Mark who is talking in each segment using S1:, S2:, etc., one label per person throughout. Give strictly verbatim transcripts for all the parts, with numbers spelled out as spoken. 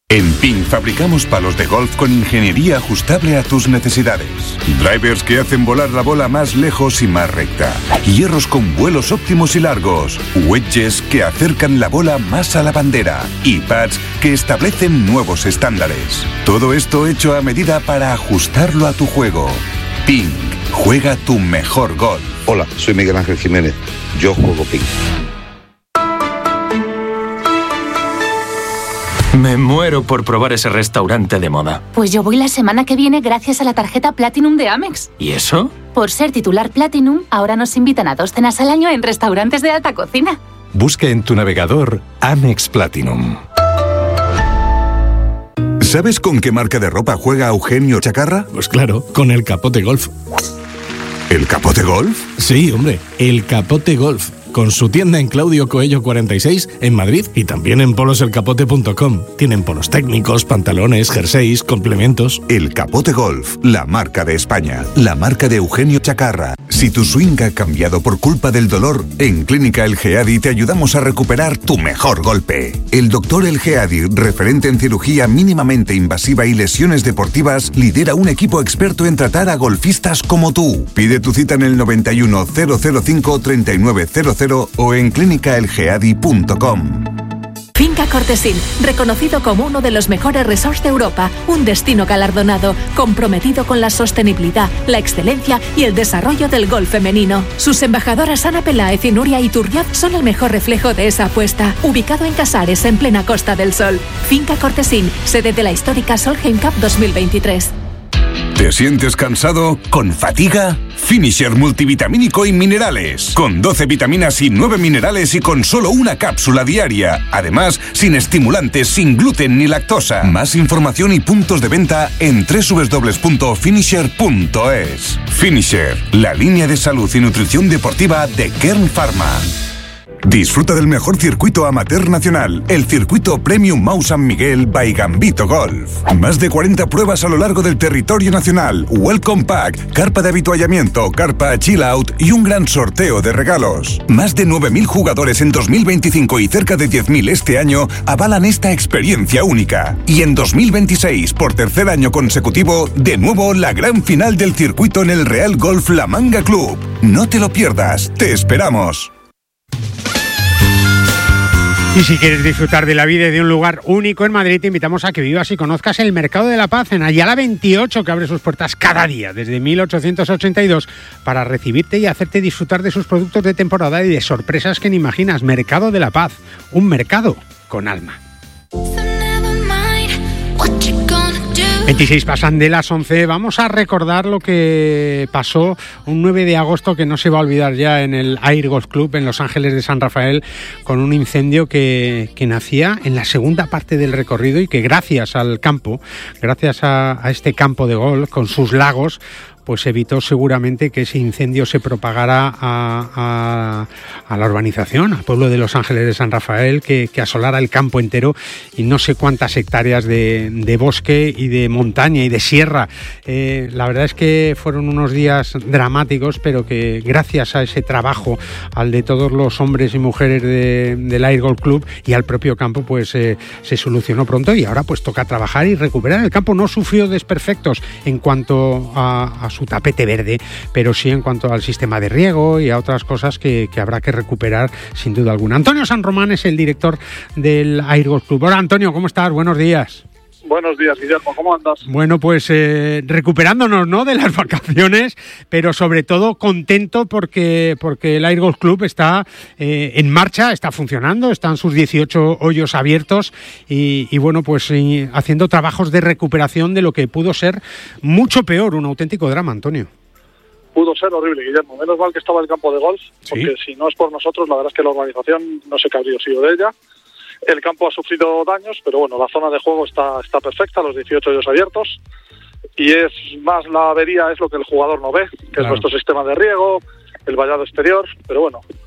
S1: En Ping fabricamos palos de golf con ingeniería ajustable a tus necesidades. Drivers que hacen volar la bola más lejos y más recta. Hierros con vuelos óptimos y largos. Wedges que acercan la bola más a la bandera. Y pads que establecen nuevos estándares. Todo esto hecho a medida para ajustarlo a tu juego. Ping. Juega tu mejor golf.
S2: Hola, soy Miguel Ángel Jiménez. Yo juego Ping.
S3: Me muero por probar ese restaurante de moda.
S4: Pues yo voy la semana que viene gracias a la tarjeta Platinum de Amex.
S3: ¿Y eso?
S4: Por ser titular Platinum, ahora nos invitan a dos cenas al año en restaurantes de alta cocina.
S5: Busca en tu navegador Amex Platinum.
S1: ¿Sabes con qué marca de ropa juega Eugenio Chacarra?
S6: Pues claro, con el Capote Golf.
S1: ¿El Capote Golf?
S6: Sí, hombre, el Capote Golf. Con su tienda en Claudio Coello cuarenta y seis en Madrid y también en polos el capote punto com. Tienen polos técnicos, pantalones, jerseys, complementos.
S1: El Capote Golf, la marca de España, la marca de Eugenio Chacarra. Si tu swing ha cambiado por culpa del dolor, en Clínica El Geadi te ayudamos a recuperar tu mejor golpe. El doctor El Geadi, referente en cirugía mínimamente invasiva y lesiones deportivas, lidera un equipo experto en tratar a golfistas como tú. Pide tu cita en el noventa y uno, cero cero cinco, treinta y nueve cero cero o en clínica el geadi punto com.
S7: Finca Cortesín, reconocido como uno de los mejores resorts de Europa, un destino galardonado, comprometido con la sostenibilidad, la excelencia y el desarrollo del golf femenino. Sus embajadoras Ana Peláez y Nuria Iturriaz son el mejor reflejo de esa apuesta, ubicado en Casares, en plena Costa del Sol. Finca Cortesín, sede de la histórica Solheim Cup dos mil veintitrés.
S1: ¿Te sientes cansado? ¿Con fatiga? Finisher multivitamínico y minerales. Con doce vitaminas y nueve minerales y con solo una cápsula diaria. Además, sin estimulantes, sin gluten ni lactosa. Más información y puntos de venta en doble u doble u doble u punto finisher punto es. Finisher, la línea de salud y nutrición deportiva de Kern Pharma. Disfruta del mejor circuito amateur nacional, el circuito Premium Mau San Miguel by Gambito Golf. Más de cuarenta pruebas a lo largo del territorio nacional, Welcome Pack, carpa de avituallamiento, carpa Chill Out y un gran sorteo de regalos. Más de nueve mil jugadores en dos mil veinticinco y cerca de diez mil este año avalan esta experiencia única. Y en dos mil veintiséis, por tercer año consecutivo, de nuevo la gran final del circuito en el Real Golf La Manga Club. No te lo pierdas, te esperamos.
S8: Y si quieres disfrutar de la vida y de un lugar único en Madrid, te invitamos a que vivas y conozcas el Mercado de la Paz en Ayala veintiocho, que abre sus puertas cada día desde mil ochocientos ochenta y dos para recibirte y hacerte disfrutar de sus productos de temporada y de sorpresas que ni imaginas. Mercado de la Paz, un mercado con alma. veintiséis pasan de las once, vamos a recordar lo que pasó un nueve de agosto que no se va a olvidar ya en el Air Golf Club en Los Ángeles de San Rafael, con un incendio que, que nacía en la segunda parte del recorrido y que gracias al campo, gracias a, a este campo de golf con sus lagos, pues evitó seguramente que ese incendio se propagara a, a, a la urbanización, al pueblo de Los Ángeles de San Rafael, que, que asolara el campo entero y no sé cuántas hectáreas de, de bosque y de montaña y de sierra. Eh, la verdad es que fueron unos días dramáticos, pero que gracias a ese trabajo, al de todos los hombres y mujeres de, del Air Golf Club y al propio campo, pues eh, se solucionó pronto y ahora pues toca trabajar y recuperar. El campo no sufrió desperfectos en cuanto a, a su tapete verde, pero sí en cuanto al sistema de riego y a otras cosas que, que habrá que recuperar sin duda alguna. Antonio San Román es el director del Air Golf Club. Hola Antonio, ¿cómo estás? Buenos días.
S9: Buenos días, Guillermo, ¿cómo andas?
S8: Bueno, pues eh, recuperándonos, ¿no?, de las vacaciones, pero sobre todo contento porque, porque el Air Golf Club está eh, en marcha, está funcionando, están sus dieciocho hoyos abiertos y, y bueno, pues y haciendo trabajos de recuperación de lo que pudo ser mucho peor, un auténtico drama, Antonio.
S9: Pudo ser horrible, Guillermo. Menos mal que estaba el campo de golf, porque ¿sí? Si no es por nosotros, la verdad es que la urbanización no sé qué habría sido de ella. El campo ha sufrido daños, pero bueno, la zona de juego está, está perfecta, los dieciocho hoyos abiertos, y es más la avería, es lo que el jugador no ve, que claro, es nuestro sistema de riego, el vallado exterior, pero bueno,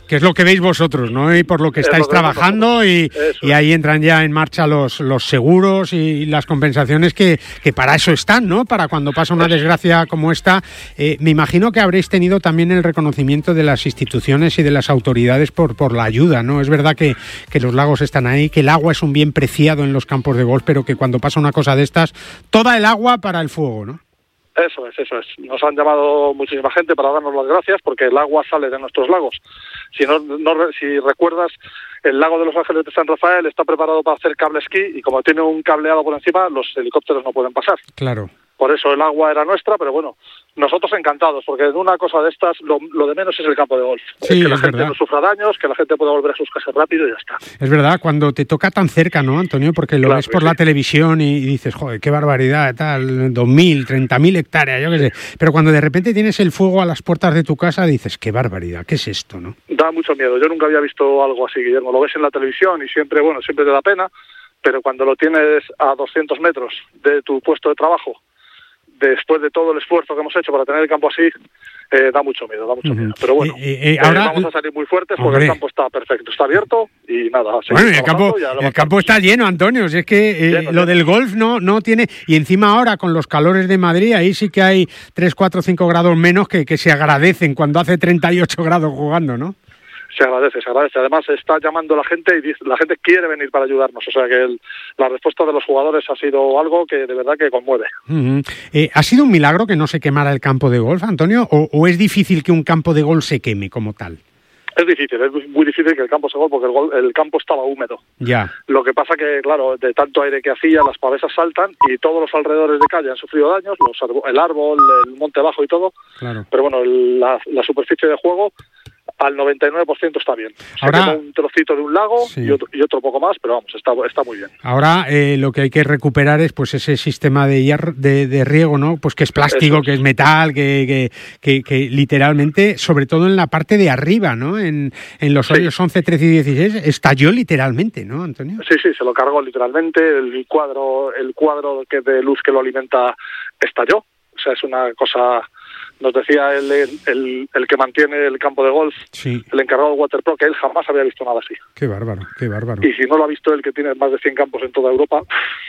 S8: que es lo que veis vosotros, ¿no? Y por lo que estáis lo que trabajando y, y ahí entran ya en marcha los, los seguros y las compensaciones que, que para eso están, ¿no? Para cuando pasa una desgracia como esta. Eh, me imagino que habréis tenido también el reconocimiento de las instituciones y de las autoridades por, por la ayuda, ¿no? Es verdad que, que los lagos están ahí, que el agua es un bien preciado en los campos de golf, pero que cuando pasa una cosa de estas, toda el agua para el fuego, ¿no?
S9: Eso es, eso es. Nos han llamado muchísima gente para darnos las gracias porque el agua sale de nuestros lagos. Si no, no si recuerdas, el lago de Los Ángeles de San Rafael está preparado para hacer cable esquí y como tiene un cableado por encima, los helicópteros no pueden pasar.
S8: Claro.
S9: Por eso el agua era nuestra, pero bueno, nosotros encantados, porque en una cosa de estas, lo, lo de menos es el campo de golf.
S8: Sí,
S9: es que la
S8: es
S9: gente
S8: verdad.
S9: no sufra daños, que la gente pueda volver a sus casas rápido y ya está.
S8: Es verdad, cuando te toca tan cerca, ¿no, Antonio? Porque lo
S9: Claro,
S8: ves por
S9: sí.
S8: la televisión y, y dices, joder, qué barbaridad, tal, dos mil, treinta mil hectáreas, yo qué sé. Pero cuando de repente tienes el fuego a las puertas de tu casa, dices, qué barbaridad, ¿qué es esto, no?
S9: Da mucho miedo. Yo nunca había visto algo así, Guillermo. Lo ves en la televisión y siempre, bueno, siempre te da pena, pero cuando lo tienes a doscientos metros de tu puesto de trabajo, después de todo el esfuerzo que hemos hecho para tener el campo así, eh, da mucho miedo, da mucho uh-huh. miedo. Pero bueno,
S8: eh, eh, ahora,
S9: eh, vamos a salir muy fuertes porque
S8: hombre.
S9: el campo está perfecto, está abierto y nada.
S8: Bueno, el campo, el campo está lleno, Antonio. Si es que eh, lleno, lo lleno. del golf no, no tiene... Y encima ahora, con los calores de Madrid, ahí sí que hay tres, cuatro, cinco grados menos que, que se agradecen cuando hace treinta y ocho grados jugando, ¿no?
S9: Se agradece, se agradece. Además, está llamando la gente y dice, la gente quiere venir para ayudarnos. O sea que el, la respuesta de los jugadores ha sido algo que de verdad que conmueve.
S8: Uh-huh. Eh, ¿Ha sido un milagro que no se quemara el campo de golf, Antonio? ¿O, o es difícil que un campo de golf se queme como tal?
S9: Es difícil, es muy difícil que el campo se golpe porque el, gol, el campo estaba húmedo.
S8: Ya.
S9: Lo que pasa que, claro, de tanto aire que hacía, las pavesas saltan y todos los alrededores de calle han sufrido daños, los, el árbol, el monte bajo y todo.
S8: Claro.
S9: Pero bueno, el, la, la superficie de juego al noventa y nueve por ciento está bien. Se
S8: ahora,
S9: quema un trocito de un lago sí. y, otro, y otro poco más, pero vamos, está, está muy bien.
S8: Ahora eh, lo que hay que recuperar es pues ese sistema de, hierro, de, de riego, ¿no? Pues que es plástico, es. que es metal, que, que, que, que literalmente, sobre todo en la parte de arriba, ¿no? En, en los hoyos sí. once, trece y dieciséis, estalló literalmente, ¿no, Antonio?
S9: Sí, sí, se lo cargó literalmente. El cuadro, el cuadro que de luz que lo alimenta estalló. O sea, es una cosa... Nos decía el, el, el que mantiene el campo de golf,
S8: sí.
S9: el encargado de Waterpro, que él jamás había visto nada así.
S8: Qué bárbaro, qué bárbaro.
S9: Y si no lo ha visto él, que tiene más de cien campos en toda Europa,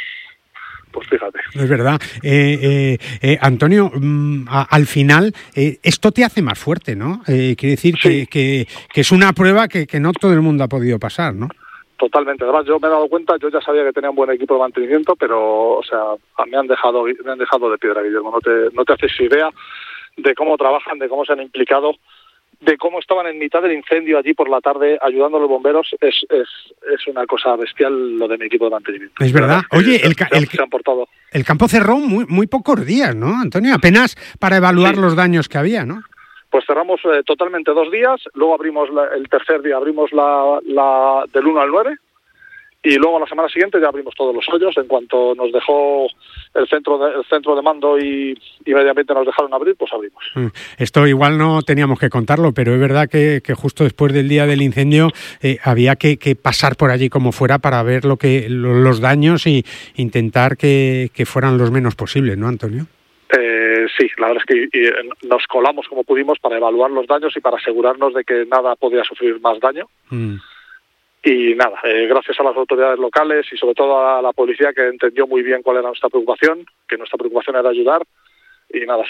S9: pues fíjate.
S8: Es verdad. Eh, eh, eh, Antonio, mm, a, al final, eh, esto te hace más fuerte, ¿no? Eh, quiere decir
S9: sí.
S8: que, que, que es una prueba que, que no todo el mundo ha podido pasar, ¿no?
S9: Totalmente. Además, yo me he dado cuenta, yo ya sabía que tenía un buen equipo de mantenimiento, pero, o sea, me han dejado, me han dejado de piedra, Guillermo. No te, no te haces idea de cómo trabajan, de cómo se han implicado, de cómo estaban en mitad del incendio allí por la tarde ayudando a los bomberos. Es, es, es una cosa bestial lo de mi equipo de mantenimiento.
S8: Es verdad. Oye,
S9: se,
S8: el,
S9: se,
S8: el,
S9: se han portado.
S8: el campo cerró muy, muy pocos días, ¿no, Antonio? Apenas para evaluar sí. los daños que había, ¿no?
S9: Pues cerramos eh, totalmente dos días, luego abrimos la, el tercer día, abrimos la, la del uno al nueve, y luego la semana siguiente ya abrimos todos los hoyos. En cuanto nos dejó el centro de, el centro de mando y, y medio ambiente nos dejaron abrir, pues abrimos.
S8: Esto igual no teníamos que contarlo, pero es verdad que, que justo después del día del incendio eh, había que, que pasar por allí como fuera para ver lo que lo, los daños y intentar que, que fueran los menos posibles, ¿no, Antonio?
S9: Eh, sí, la verdad es que y, y nos colamos como pudimos para evaluar los daños y para asegurarnos de que nada podía sufrir más daño. Mm. Y nada, eh, gracias a las autoridades locales y sobre todo a la policía, que entendió muy bien cuál era nuestra preocupación, que nuestra preocupación era ayudar, y nada,